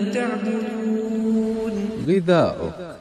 تعبدون. غذاؤك.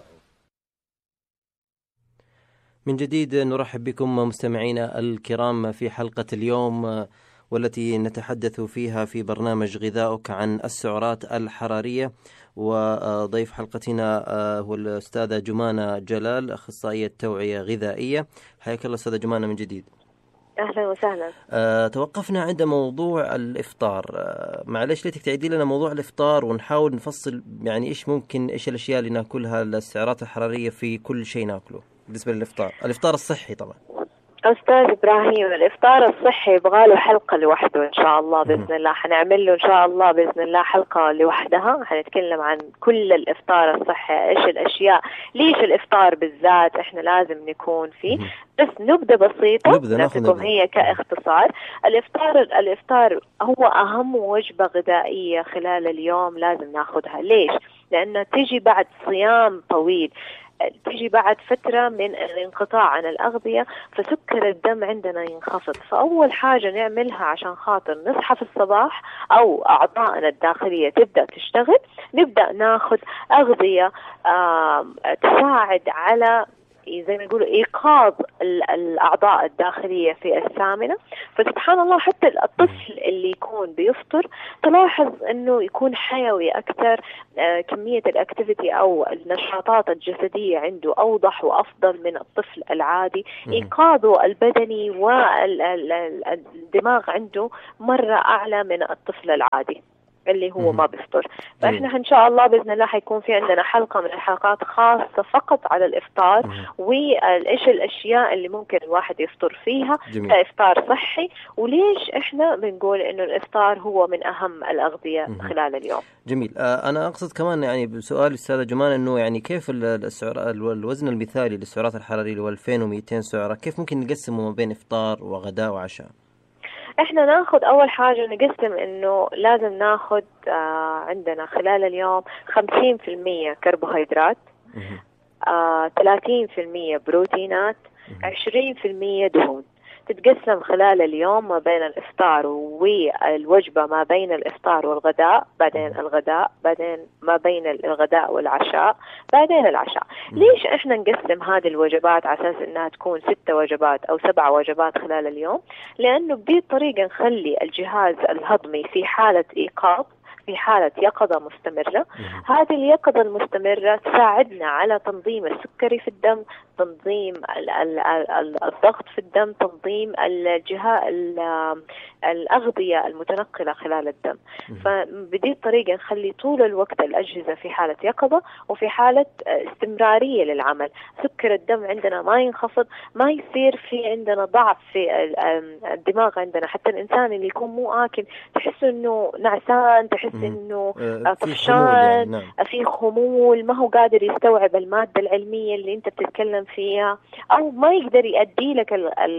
من جديد نرحب بكم مستمعينا الكرام في حلقة اليوم، والتي نتحدث فيها في برنامج غذاؤك عن السعرات الحرارية. وضيف حلقتنا هو الأستاذة جمانة جلال، أخصائية توعية غذائية. حياك الله أستاذة جمانة من جديد. أهلا وسهلا. توقفنا عند موضوع الإفطار. معلش ليتك تعيدي لنا موضوع الإفطار ونحاول نفصل يعني إيش الأشياء اللي نأكلها السعرات الحرارية في كل شيء نأكله بالنسبة للإفطار، الإفطار الصحي طبعا. أستاذ إبراهيم، الإفطار الصحي يبغاله حلقة لوحده إن شاء الله بإذن الله. حنعمل له إن شاء الله بإذن الله حلقة لوحدها، حنتكلم عن كل الإفطار الصحي، إيش الأشياء، ليش الإفطار بالذات إحنا لازم نكون فيه. بس نبدأ بسيطة ناخذ هي كاختصار. الإفطار هو أهم وجبة غذائية خلال اليوم لازم ناخذها. ليش؟ لأنه تيجي بعد صيام طويل، تيجي بعد فترة من الانقطاع عن الأغذية، فسكر الدم عندنا ينخفض. فأول حاجة نعملها عشان خاطر نصحى في الصباح أو أعضائنا الداخلية تبدأ تشتغل، نبدأ ناخذ أغذية تساعد على زي ما يقولوا إيقاظ الأعضاء الداخلية في الثامنة. فسبحان الله حتى الطفل اللي يكون بيفطر تلاحظ أنه يكون حيوي أكثر، كمية الأكتيفيتي أو النشاطات الجسدية عنده أوضح وأفضل من الطفل العادي. إيقاظه البدني والدماغ عنده مرة أعلى من الطفل العادي اللي هو ما بيفطر. فإحنا إن شاء الله بإذن الله حيكون في عندنا حلقة من الحلقات خاصة فقط على الإفطار وإيش الأشياء اللي ممكن الواحد يفطر فيها كإفطار صحي، وليش إحنا بنقول إنه الإفطار هو من أهم الأغذية خلال اليوم. جميل. أنا أقصد كمان يعني بسؤال الأستاذة جمال إنه يعني كيف الوزن المثالي للسعرات الحرارية اللي هو 2200 سعرة، كيف ممكن نقسمه ما بين إفطار وغداء وعشاء؟ احنا ناخد اول حاجة نقسم انه لازم ناخد عندنا خلال اليوم 50% كربوهيدرات، 30% بروتينات، 20% دهون. تتقسم خلال اليوم ما بين الإفطار والوجبة ما بين الإفطار والغداء، بعدين الغداء، بعدين ما بين الغداء والعشاء، بعدين العشاء. ليش إحنا نقسم هذه الوجبات على أساس إنها تكون 6 وجبات أو 7 وجبات خلال اليوم؟ لأنه بهذه الطريقة نخلي الجهاز الهضمي في حالة إيقاظ، في حالة يقظة مستمرة. هذه اليقظة المستمرة تساعدنا على تنظيم السكري في الدم، تنظيم الضغط في الدم، تنظيم الأغذية المتنقلة خلال الدم. فبدي الطريقة نخلي طول الوقت الأجهزة في حالة يقظة وفي حالة استمرارية للعمل. سكر الدم عندنا ما ينخفض، ما يصير في عندنا ضعف في الدماغ عندنا. حتى الإنسان اللي يكون مو آكل تحس إنه نعسان، تحس إنه طفشان، يعني في خمول، ما هو قادر يستوعب المادة العلمية اللي أنت بتتكلم فيها، أو ما يقدر يؤدي لك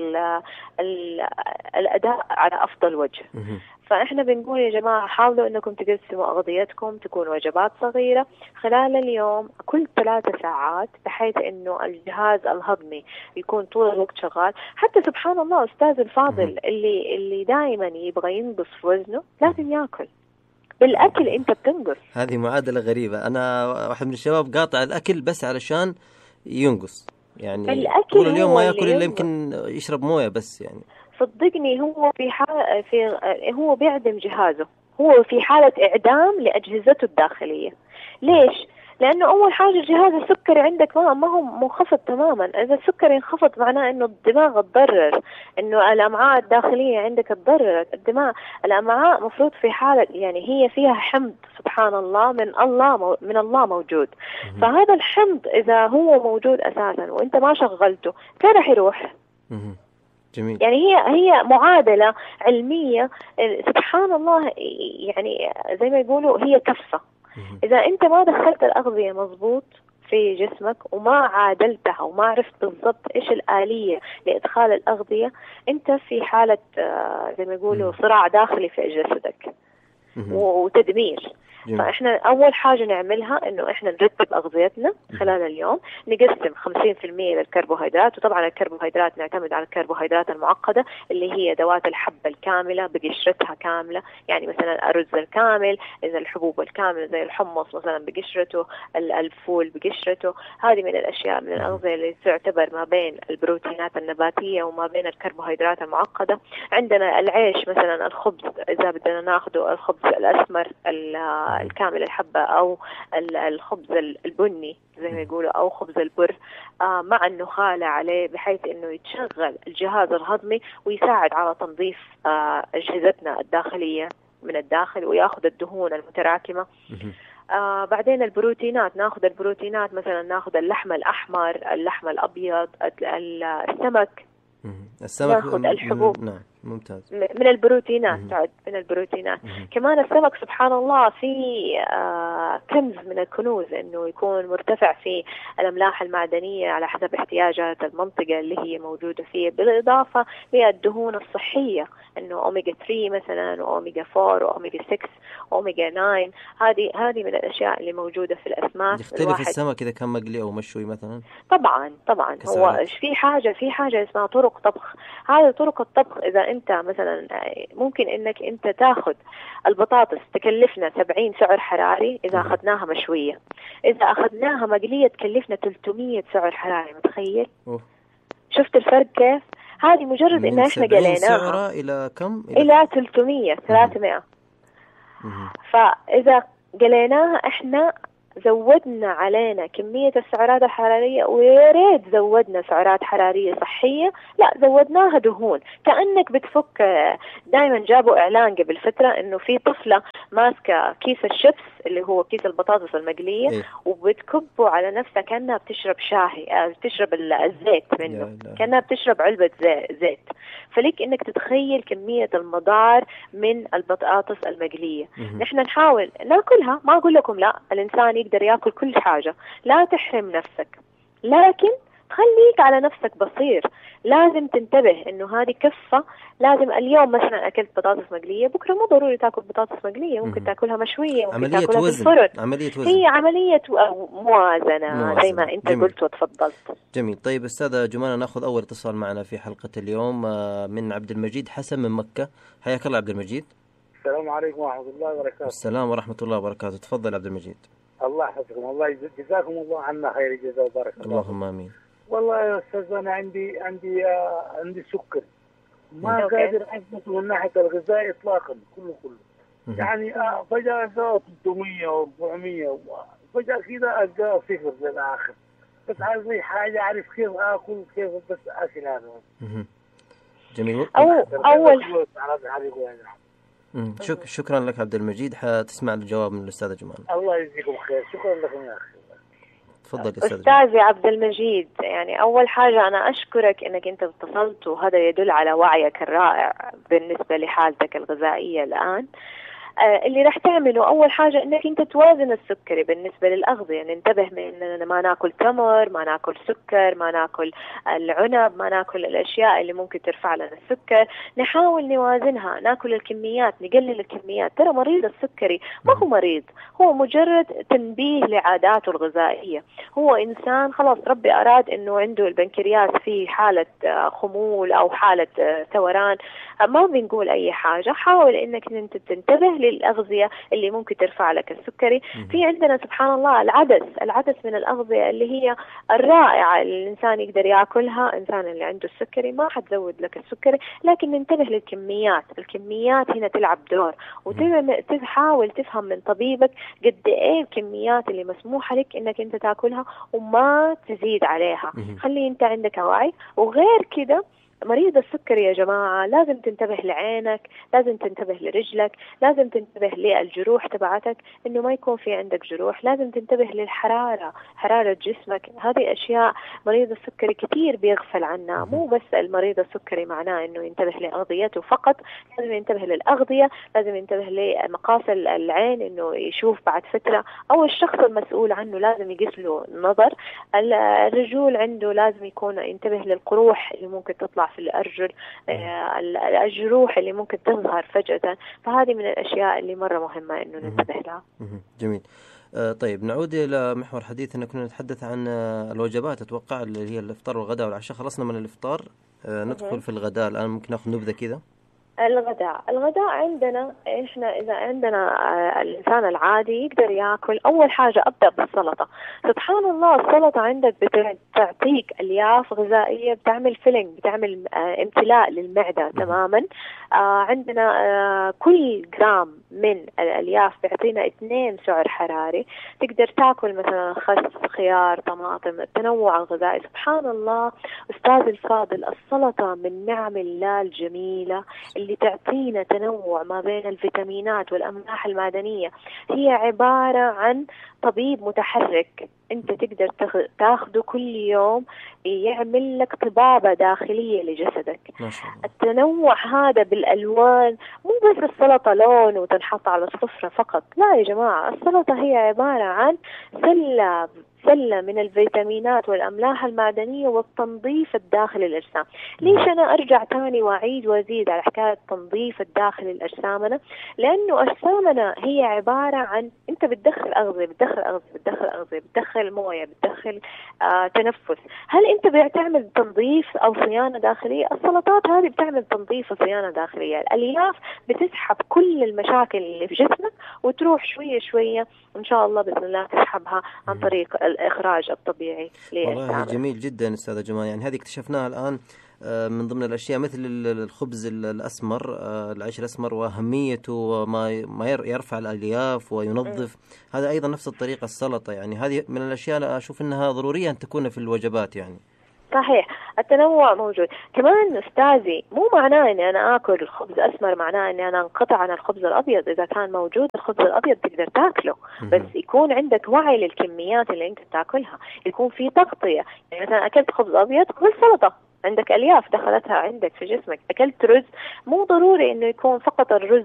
الأداء على أفضل وجه. فإحنا بنقول يا جماعة حاولوا أنكم تقسموا أغذيتكم، تكون وجبات صغيرة خلال اليوم كل 3 ساعات، بحيث أنه الجهاز الهضمي يكون طول الوقت شغال. حتى سبحان الله أستاذ الفاضل اللي دائما يبغى ينقص في وزنه لازم يأكل. بالأكل أنت بتنقص. هذه معادلة غريبة. أنا واحد من الشباب قاطع الأكل بس علشان ينقص، يعني طول اليوم ما يأكل إلا يمكن يشرب موية بس. يعني صدقني هو هو بيعدم جهازه، هو في حالة إعدام لأجهزته الداخلية. ليش؟ لأنه أول حاجة جهاز السكري عندك ما هو منخفض تماما. إذا السكري انخفض معناه إنه الدماغ تضرر، إنه الأمعاء الداخلية عندك تضررت. الأمعاء مفروض في حالة يعني هي فيها حمض سبحان الله من الله موجود. فهذا الحمض إذا هو موجود أساسا وإنت ما شغلته كيف راح يروح؟ جميل. يعني هي معادلة علمية سبحان الله. يعني زي ما يقولوا هي كفة. إذا أنت ما دخلت الأغذية مضبوط في جسمك وما عادلتها وما عرفت بالضبط إيش الآلية لإدخال الأغذية، أنت في حالة زي ما يقولوا صراع داخلي في جسدك. وتدمير. فإحنا أول حاجة نعملها إنه إحنا نرتب أغذيتنا خلال اليوم، نقسم 50% للكربوهيدرات، وطبعا الكربوهيدرات نعتمد على الكربوهيدرات المعقدة اللي هي ذوات الحبة الكاملة بقشرتها كاملة، يعني مثلا الأرز الكامل، إذا الحبوب الكاملة زي الحمص مثلا بقشرته، الفول بقشرته. هذه من الأشياء من الأغذية اللي تعتبر ما بين البروتينات النباتية وما بين الكربوهيدرات المعقدة. عندنا العيش مثلا، الخبز إذا بدنا ناخده الخبز الأسمر الكامل الحبة، أو الخبز البني زي ما يقولوا، أو خبز البر مع النخالة عليه، بحيث أنه يتشغل الجهاز الهضمي ويساعد على تنظيف أجهزتنا الداخلية من الداخل، ويأخذ الدهون المتراكمة. بعدين البروتينات، ناخذ البروتينات مثلا ناخذ اللحم الأحمر، اللحم الأبيض، السمك، ناخذ الحبوب. نعم ممتاز. من البروتينات تعد من البروتينات. كمان السمك سبحان الله في كنز من الكنوز، انه يكون مرتفع في الاملاح المعدنيه على حسب احتياجات المنطقه اللي هي موجوده فيه، بالاضافه للدهون الصحيه، انه اوميجا 3 مثلا، واوميجا 4 واوميجا 6 واوميجا 9. هذه من الاشياء اللي موجوده في الاسماك. يختلف السمك اذا كان مقلي او مشوي مثلا؟ طبعا هو في حاجه اسمها طرق طبخ. هذه طرق الطبخ، اذا انت مثلا ممكن انك انت تاخذ البطاطس تكلفنا 70 سعر حراري اذا اخذناها مشويه، اذا اخذناها مقليه تكلفنا 300 سعر حراري. متخيل؟ شفت الفرق كيف؟ هذه مجرد ان احنا قليناها سعرة الى كم؟ الى 300. فاذا قليناها احنا زودنا علينا كمية السعرات الحرارية، ويا ريت زودنا سعرات حرارية صحية، لا زودناها دهون. كأنك بتفك، دائما جابوا إعلان قبل فترة إنه في طفلة ماسكة كيس الشيبس اللي هو كيس البطاطس المقلية وبتكبه على نفسها كأنها بتشرب شاهي، بتشرب الزيت منه، كأنها بتشرب علبة زيت. فليك إنك تتخيل كمية المضار من البطاطس المقلية. نحن نحاول ناكلها، ما أقول لكم لا، الإنسان يقدر يأكل كل حاجة، لا تحرم نفسك، لكن خليك على نفسك بصير. لازم تنتبه إنه هذه كفة. لازم اليوم مثلا أكلت بطاطس مقلية، بكرة مو ضروري تأكل بطاطس مقلية، ممكن تأكلها مشوية، ممكن تأكلها في الفرن. عملية وزن. هي عملية موازنة زي ما أنت قلت وتفضلت. جميل. طيب أستاذة جمانة، نأخذ أول اتصال معنا في حلقة اليوم من عبد المجيد حسن من مكة. حياك الله عبد المجيد. السلام عليكم ورحمة الله وبركاته. السلام ورحمة الله وبركاته. تفضل عبد المجيد. الله يحفظكم، الله جزاكم الله عنا خير الجزاء وبارك الله. اللهم آمين. والله يا أستاذ أنا عندي سكر، ما قادر أثبت من ناحية الغذاء إطلاقا، كله يعني فجأة 300 و400 فجأة كده ألقى صفر للآخر. بس عايز لي حاجة أعرف كيف آكل، كيف بس أكل هذا. جميل. أول شكرا لك عبد المجيد. حتسمع الجواب من الأستاذة جمانة. الله يجزيكم خير. شكرا لكم يا أخي. تفضل أستاذي عبد المجيد. يعني أول حاجة أنا أشكرك أنك أنت اتصلت، وهذا يدل على وعيك الرائع بالنسبة لحالتك الغذائية الآن. اللي راح تعمله أول حاجة إنك أنت توازن السكري بالنسبة للأغذية. ننتبه من إننا ما ناكل تمر، ما ناكل سكر، ما ناكل العنب، ما ناكل الأشياء اللي ممكن ترفع لنا السكر. نحاول نوازنها، ناكل الكميات، نقلل الكميات. ترى مريض السكري ما هو مريض، هو مجرد تنبيه لعاداته الغذائية. هو إنسان خلاص ربي أراد إنه عنده البنكرياس في حالة خمول أو حالة ثوران. ما بنقول أي حاجة. حاول إنك أنت تنتبه للأغذية اللي ممكن ترفع لك السكري. في عندنا سبحان الله العدس من الأغذية اللي هي الرائعة اللي الإنسان يقدر يأكلها. الإنسان اللي عنده السكري ما حتزود لك السكري، لكن ننتبه للكميات. الكميات هنا تلعب دور، وتحاول تفهم من طبيبك قد إيه الكميات اللي مسموحة لك إنك أنت تأكلها وما تزيد عليها. خلي أنت عندك وعي. وغير كده مريض السكري يا جماعة لازم تنتبه لعينك، لازم تنتبه لرجلك، لازم تنتبه للجروح تبعتك إنه ما يكون في عندك جروح. لازم تنتبه للحرارة، حرارة جسمك. هذه أشياء مريض السكري كتير بيغفل عنها. مو بس المريض السكري معناه إنه ينتبه لأغذيته فقط، لازم ينتبه للأغذية، لازم ينتبه لمقاس العين إنه يشوف بعد فترة، أو الشخص المسؤول عنه لازم يقيس له النظر. الرجول عنده لازم يكون ينتبه للقروح اللي ممكن تطلع في الأرجل، الجروح اللي ممكن تظهر فجأة. فهذه من الأشياء اللي مرة مهمة إنه ننتبه لها. جميل. طيب نعود إلى محور حديثنا. كنا نتحدث عن الوجبات، أتوقع اللي هي الإفطار والغداء والعشاء. خلصنا من الإفطار، ندخل في الغداء الآن. ممكن نأخذ نبذة كذا. الغداء عندنا إحنا إذا عندنا الإنسان العادي يقدر يأكل. أول حاجة أبدأ بالسلطة. سبحان الله السلطة عندك بتعطيك ألياف غذائية، بتعمل فيلينج، بتعمل امتلاء للمعدة تماما. عندنا كل جرام من الألياف بيعطينا 2 سعر حراري. تقدر تأكل مثلا خس، خيار، طماطم، التنوع الغذائي. سبحان الله أستاذ الفاضل، السلطة من نعم الله الجميلة اللي تعطينا تنوع ما بين الفيتامينات والأملاح المعدنية. هي عبارة عن طبيب متحرك أنت تقدر تاخده كل يوم، يعمل لك طبابة داخلية لجسدك. ما شاء الله. التنوع هذا بالألوان، مو بس السلطة لون وتنحط على السفرة فقط، لا يا جماعة، السلطة هي عبارة عن سلة من الفيتامينات والأملاح المعدنية والتنظيف الداخلي للأجسام. ليش أنا أرجع تاني وأعيد وأزيد على حكاية تنظيف الداخلي لأجسامنا؟ لأنه أجسامنا هي عبارة عن أنت بتدخل أغذية، بتدخل موية، بتدخل تنفس. هل أنت بتعمل تنظيف أو صيانة داخلية؟ السلطات هذه بتعمل تنظيف وصيانة داخلية. الألياف بتسحب كل المشاكل اللي في جسمك وتروح شوية شوية إن شاء الله بإذن الله تسحبها عن طريق الإخراج الطبيعي. والله جميل جدا أستاذة جمال. يعني هذه اكتشفناها الآن من ضمن الأشياء، مثل الخبز الأسمر، العيش الأسمر وأهميته وما يرفع الألياف وينظف. هذا أيضا نفس الطريقة السلطة. يعني هذه من الأشياء اللي أشوف أنها ضرورية أن تكون في الوجبات. يعني صحيح، التنوع موجود. كمان أستاذي مو معناه أني أنا أكل الخبز أسمر معناه أني أنا انقطع عن الخبز الأبيض. إذا كان موجود الخبز الأبيض تقدر تاكله، بس يكون عندك وعي للكميات اللي أنت تاكلها، يكون في تغطية. يعني مثلا أكلت خبز أبيض، كل سلطة، عندك ألياف دخلتها عندك في جسمك. أكلت رز، مو ضروري إنه يكون فقط الرز